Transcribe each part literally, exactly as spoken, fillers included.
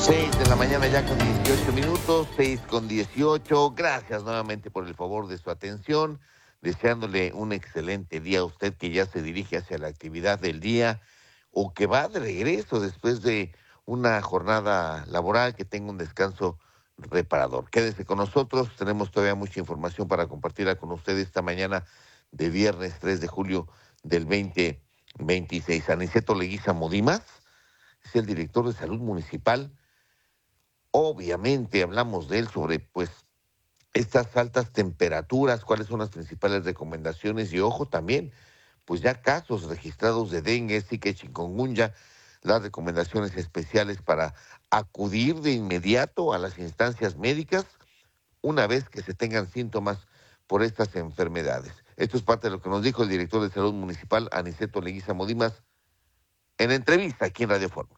Seis de la mañana ya con dieciocho minutos, seis con dieciocho. Gracias nuevamente por el favor de su atención, deseándole un excelente día a usted que ya se dirige hacia la actividad del día o que va de regreso después de una jornada laboral, que tenga un descanso reparador. Quédese con nosotros, tenemos todavía mucha información para compartirla con usted esta mañana de viernes tres de julio del veinte veintiséis. Aniceto Leguiza Modimas es el director de Salud Municipal. Obviamente hablamos de él sobre, pues, estas altas temperaturas, cuáles son las principales recomendaciones y, ojo, también, pues ya casos registrados de dengue, zika y chikungunya, las recomendaciones especiales para acudir de inmediato a las instancias médicas una vez que se tengan síntomas por estas enfermedades. Esto es parte de lo que nos dijo el director de Salud Municipal, Aniceto Leguiza Modimas, en entrevista aquí en Radio Fórmula.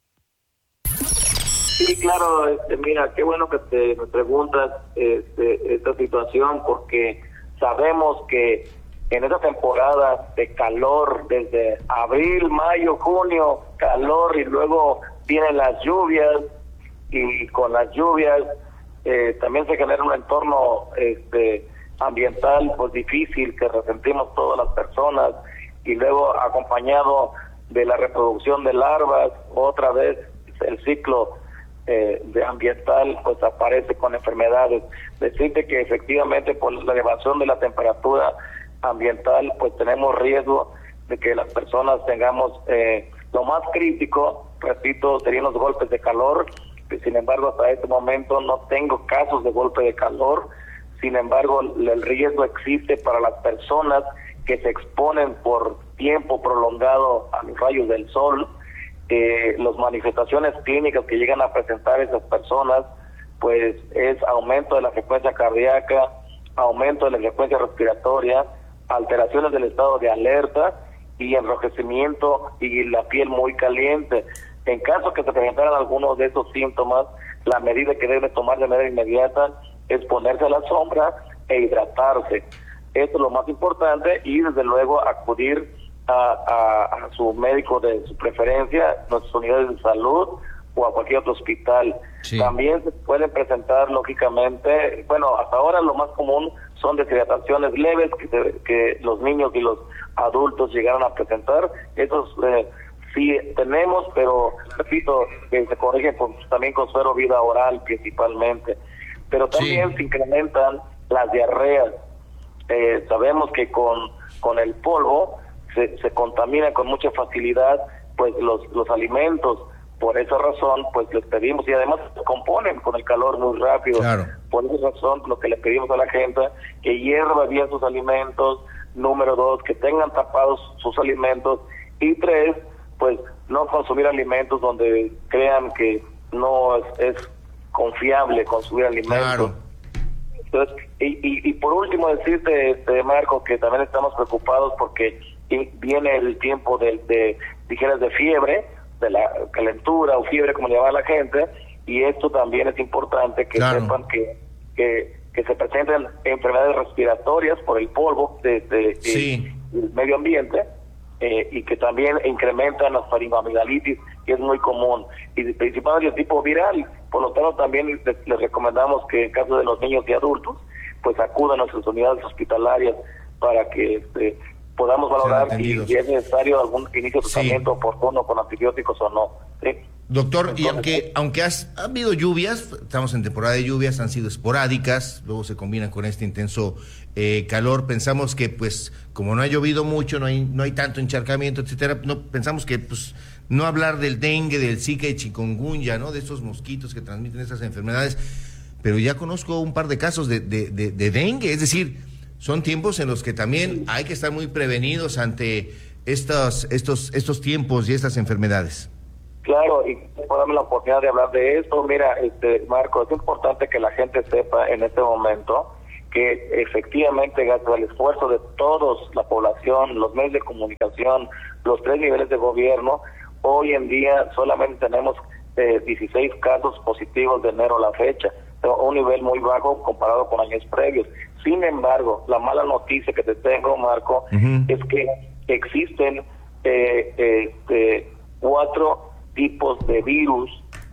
Sí, claro, este, mira, qué bueno que te me preguntas este, esta situación, porque sabemos que en esta temporada de calor, desde abril, mayo, junio, calor, y luego vienen las lluvias, y con las lluvias eh, también se genera un entorno este, ambiental pues difícil que resentimos todas las personas, y luego acompañado de la reproducción de larvas, otra vez el ciclo Eh, de ambiental pues aparece con enfermedades. Decirte que efectivamente por la elevación de la temperatura ambiental pues tenemos riesgo de que las personas tengamos eh, lo más crítico, repito, serían los golpes de calor. Sin embargo, hasta este momento no tengo casos de golpe de calor. Sin embargo, el riesgo existe para las personas que se exponen por tiempo prolongado a los rayos del sol. Eh, las manifestaciones clínicas que llegan a presentar esas personas pues es aumento de la frecuencia cardíaca, aumento de la frecuencia respiratoria, alteraciones del estado de alerta y enrojecimiento y la piel muy caliente. En caso que se presentaran algunos de esos síntomas, la medida que debe tomar de manera inmediata es ponerse a la sombra e hidratarse. Esto es lo más importante, y desde luego acudir A, a, a su médico de su preferencia, nuestras unidades de salud o a cualquier otro hospital. Sí. También se pueden presentar, lógicamente, bueno, hasta ahora lo más común son deshidrataciones leves que, se, que los niños y los adultos llegaron a presentar. Esos eh, sí tenemos, pero repito, que se corrigen con, también con suero vida oral principalmente. Pero también sí se incrementan las diarreas. Eh, sabemos que con, con el polvo Se, se contamina con mucha facilidad pues los los alimentos. Por esa razón pues les pedimos, y además se componen con el calor muy rápido. Claro. Por esa razón lo que le pedimos a la gente, que hierva bien sus alimentos. Número dos, que tengan tapados sus alimentos. Y tres, pues no consumir alimentos donde crean que no es, es confiable consumir alimentos. Claro. Entonces, y, y, y por último decirte, este, Marco, que también estamos preocupados porque viene el tiempo de, de dijeras de fiebre, de la calentura o fiebre, como le llama la gente, y esto también es importante que claro. sepan que, que que se presentan enfermedades respiratorias por el polvo de, de, sí. de, del medio ambiente, eh, y que también incrementan las faringoamigdalitis, que es muy común, y principalmente de tipo viral. Por lo tanto, también les, les recomendamos que en caso de los niños y adultos, pues acudan a nuestras unidades hospitalarias para que este, podamos valorar si, si es necesario algún inicio de tratamiento sí. oportuno con antibióticos o no. ¿Sí? Doctor, Entonces, y aunque aunque has, ha habido lluvias, estamos en temporada de lluvias, han sido esporádicas, luego se combinan con este intenso eh, calor, pensamos que pues como no ha llovido mucho, no hay no hay tanto encharcamiento, etcétera, no pensamos que pues no hablar del dengue, del zika y chikungunya, ¿no? De estos mosquitos que transmiten estas enfermedades, pero ya conozco un par de casos de, de, de, de dengue, es decir, son tiempos en los que también hay que estar muy prevenidos ante estos estos estos tiempos y estas enfermedades. Claro, y por darme la oportunidad de hablar de esto, mira, este Marco, es importante que la gente sepa en este momento que efectivamente, gracias al esfuerzo de todos, la población, los medios de comunicación, los tres niveles de gobierno, hoy en día solamente tenemos eh, dieciséis casos positivos de enero a la fecha, un nivel muy bajo comparado con años previos. Sin embargo, la mala noticia que te tengo, Marco, uh-huh. es que existen eh, eh, eh, cuatro tipos de virus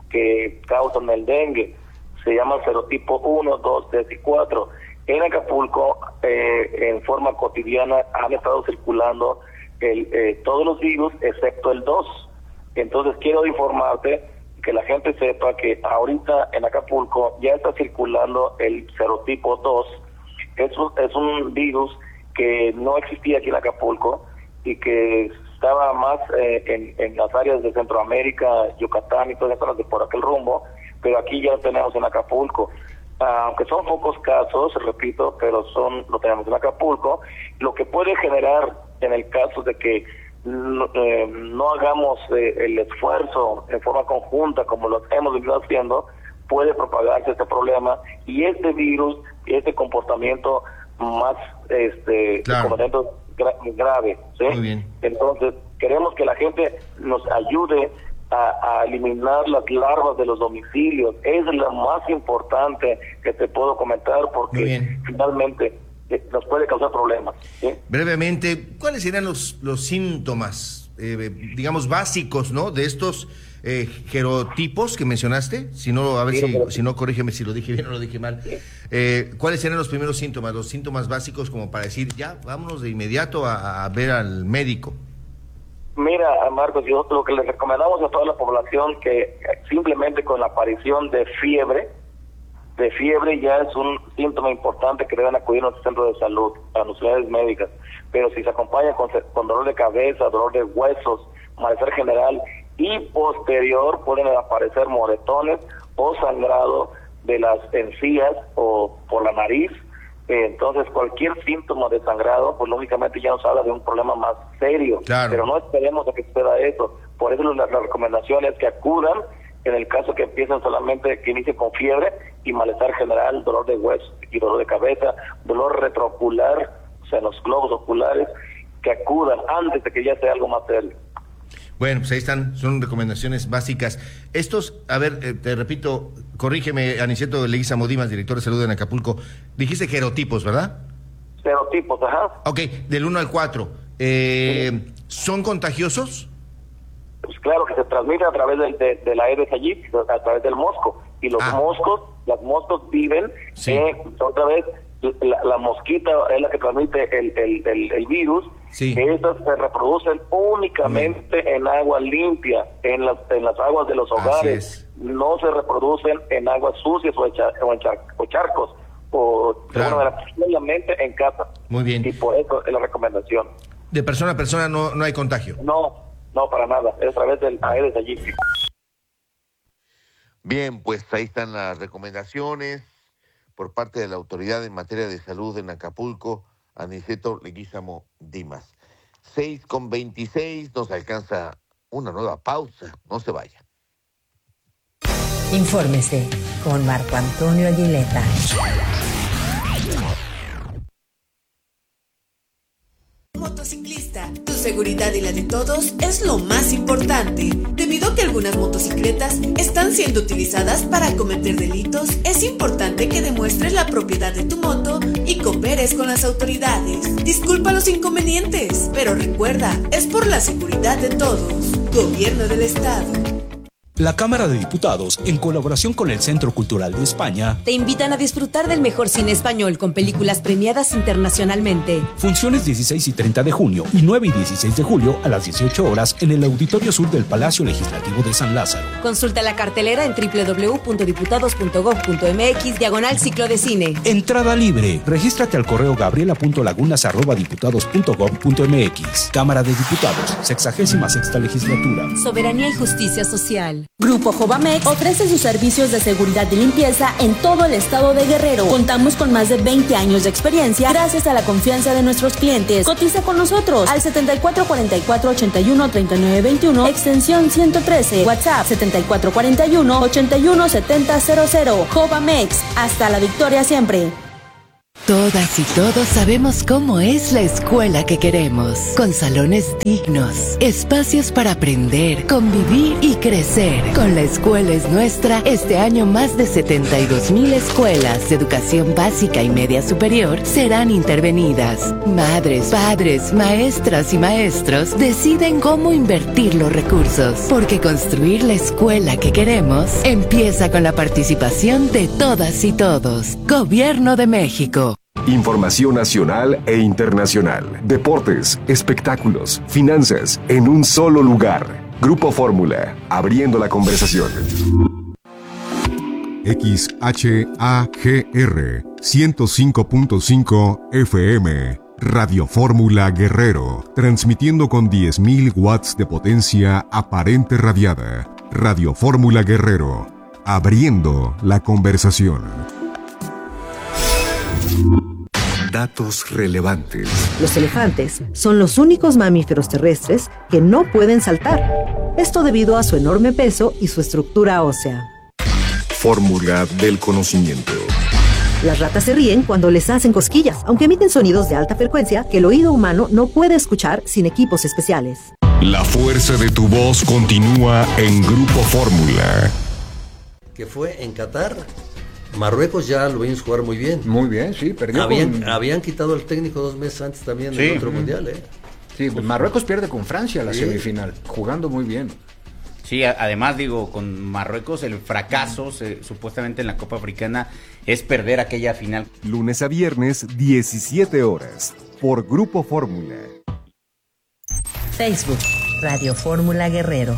que causan el dengue. Se llama serotipo uno, dos, tres y cuatro. En Acapulco, eh, en forma cotidiana, han estado circulando el, eh, todos los virus excepto el dos. Entonces quiero informarte, que la gente sepa que ahorita en Acapulco ya está circulando el serotipo dos. Es un, es un virus que no existía aquí en Acapulco y que estaba más eh, en, en las áreas de Centroamérica, Yucatán y todas esas zonas de por aquel rumbo, pero aquí ya lo tenemos en Acapulco. Uh, aunque son pocos casos, repito, pero son lo tenemos en Acapulco, lo que puede generar en el caso de que no, eh, no hagamos eh, el esfuerzo en forma conjunta como lo hemos venido haciendo, puede propagarse este problema y este virus, este comportamiento más este claro. comportamiento gra grave, ¿sí? Muy bien. Entonces queremos que la gente nos ayude A, a eliminar las larvas de los domicilios. Es lo más importante que te puedo comentar porque finalmente eh, nos puede causar problemas, ¿sí? Brevemente, ¿cuáles serían los, los síntomas, eh, digamos, básicos, ¿no? de estos eh, gerotipos que mencionaste? Si no, a ver sí, si, pero... si no, corrígeme si lo dije bien o lo dije mal. Sí. Eh, ¿Cuáles serían los primeros síntomas, los síntomas básicos como para decir, ya, vámonos de inmediato a, a ver al médico? Mira, Marcos, yo lo que les recomendamos a toda la población que simplemente con la aparición de fiebre, de fiebre ya es un síntoma importante que deben acudir a nuestro centro de salud, a las unidades médicas. Pero si se acompaña con, con dolor de cabeza, dolor de huesos, malestar general y posterior pueden aparecer moretones o sangrado de las encías o por la nariz. Entonces cualquier síntoma de sangrado, pues lógicamente ya nos habla de un problema más serio, claro. Pero no esperemos a que suceda eso. Por eso la, la recomendación es que acudan en el caso que empiecen solamente, que inicien con fiebre y malestar general, dolor de hueso y dolor de cabeza, dolor retroocular, o sea, en los globos oculares, que acudan antes de que ya sea algo más serio. Bueno, pues ahí están, son recomendaciones básicas. Estos, a ver, eh, te repito, corrígeme, Aniceto Leguízamo Dimas, director de salud en Acapulco, dijiste gerotipos, ¿verdad? Serotipos, ajá. Ok, del uno al cuatro. Eh, sí. ¿Son contagiosos? Pues claro, que se transmiten a través del, de, de la Aedes aegypti, a través del mosco. Y los ah. moscos, las moscos viven, sí. eh, otra vez, la, la mosquita es la que transmite el, el, el, el virus. Sí. Estas se reproducen únicamente mm. en agua limpia, en las en las aguas de los hogares. No se reproducen en aguas sucias o, echa, o, en char, o charcos, o claro. de manera, solamente en casa. Muy bien. Y por eso es la recomendación. De persona a persona no, no hay contagio. No, no para nada, es a través del Aedes aegypti. Bien, pues ahí están las recomendaciones por parte de la autoridad en materia de salud en Acapulco, Aniceto Leguízamo Dimas. seis con veintiséis, nos alcanza una nueva pausa, no se vaya. Infórmese con Marco Antonio Aguileta. Motociclista, tu seguridad y la de todos es lo más importante. Debido a que algunas motocicletas están siendo utilizadas para cometer delitos, es importante que demuestres la propiedad de tu moto y cooperes con las autoridades. Disculpa los inconvenientes, pero recuerda, es por la seguridad de todos. Gobierno del Estado. La Cámara de Diputados, en colaboración con el Centro Cultural de España, te invitan a disfrutar del mejor cine español con películas premiadas internacionalmente. Funciones dieciséis y treinta de junio y nueve y dieciséis de julio a las dieciocho horas en el Auditorio Sur del Palacio Legislativo de San Lázaro. Consulta la cartelera en doble u doble u doble u punto diputados punto gob punto mx diagonal ciclo de cine. Entrada libre. Regístrate al correo gabriela punto lagunas arroba diputados punto gob punto mx. Cámara de Diputados, sexagésima sexta legislatura. Soberanía y justicia social. Grupo Jovamex ofrece sus servicios de seguridad y limpieza en todo el estado de Guerrero. Contamos con más de veinte años de experiencia gracias a la confianza de nuestros clientes. Cotiza con nosotros al setenta y cuatro cuarenta y cuatro ochenta y uno treinta y nueve veintiuno, extensión ciento trece, WhatsApp setenta y cuatro cuarenta y uno ochenta y uno setenta cero cero. Jovamex, hasta la victoria siempre. Todas y todos sabemos cómo es la escuela que queremos, con salones dignos, espacios para aprender, convivir y crecer. Con La Escuela es Nuestra, este año más de setenta y dos mil escuelas de educación básica y media superior serán intervenidas. Madres, padres, maestras y maestros deciden cómo invertir los recursos, porque construir la escuela que queremos empieza con la participación de todas y todos. Gobierno de México. Información nacional e internacional, deportes, espectáculos, finanzas, en un solo lugar. Grupo Fórmula, abriendo la conversación. X H A G R ciento cinco punto cinco F M, Radio Fórmula Guerrero, transmitiendo con diez mil watts de potencia aparente radiada. Radio Fórmula Guerrero, abriendo la conversación. Datos relevantes. Los elefantes son los únicos mamíferos terrestres que no pueden saltar. Esto debido a su enorme peso y su estructura ósea. Fórmula del conocimiento. Las ratas se ríen cuando les hacen cosquillas, aunque emiten sonidos de alta frecuencia que el oído humano no puede escuchar sin equipos especiales. La fuerza de tu voz continúa en Grupo Fórmula. Que fue en Qatar. Marruecos ya lo vimos jugar muy bien. Muy bien, sí, perdió habían, con... habían quitado al técnico dos meses antes también sí. en otro mundial, ¿eh? Sí, Marruecos pierde con Francia la sí. semifinal, jugando muy bien. Sí, además digo, con Marruecos el fracaso se, supuestamente en la Copa Africana es perder aquella final. Lunes a viernes, diecisiete horas, por Grupo Fórmula. Facebook, Radio Fórmula Guerrero.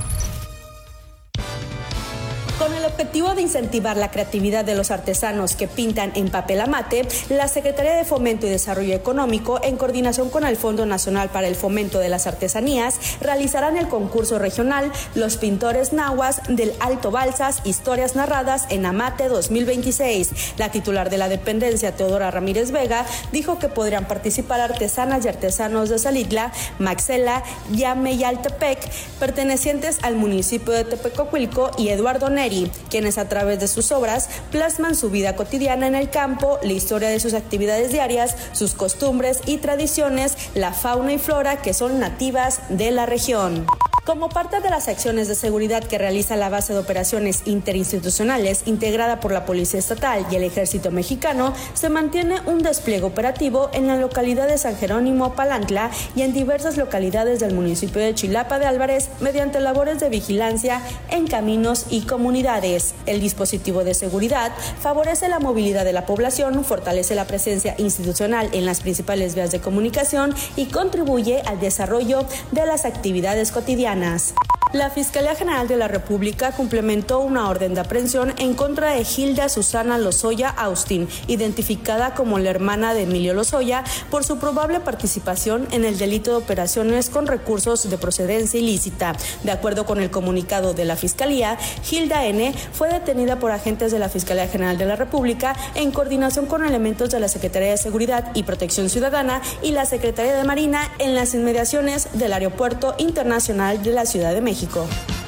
Con el objetivo de incentivar la creatividad de los artesanos que pintan en papel amate, la Secretaría de Fomento y Desarrollo Económico, en coordinación con el Fondo Nacional para el Fomento de las Artesanías, realizarán el concurso regional Los Pintores Nahuas del Alto Balsas, Historias Narradas en Amate dos mil veintiséis. La titular de la dependencia, Teodora Ramírez Vega, dijo que podrían participar artesanas y artesanos de Xalitla, Maxela, Yame y Altepec, pertenecientes al municipio de Tepecocuilco, y Eduardo Neri, quienes a través de sus obras plasman su vida cotidiana en el campo, la historia de sus actividades diarias, sus costumbres y tradiciones, la fauna y flora que son nativas de la región. Como parte de las acciones de seguridad que realiza la base de operaciones interinstitucionales integrada por la Policía Estatal y el Ejército Mexicano, se mantiene un despliegue operativo en la localidad de San Jerónimo, Palantla, y en diversas localidades del municipio de Chilapa de Álvarez mediante labores de vigilancia en caminos y comunidades. El dispositivo de seguridad favorece la movilidad de la población, fortalece la presencia institucional en las principales vías de comunicación y contribuye al desarrollo de las actividades cotidianas. La Fiscalía General de la República complementó una orden de aprehensión en contra de Hilda Susana Lozoya Austin, identificada como la hermana de Emilio Lozoya, por su probable participación en el delito de operaciones con recursos de procedencia ilícita. De acuerdo con el comunicado de la Fiscalía, Hilda N. fue detenida por agentes de la Fiscalía General de la República en coordinación con elementos de la Secretaría de Seguridad y Protección Ciudadana y la Secretaría de Marina en las inmediaciones del Aeropuerto Internacional de la Ciudad de México.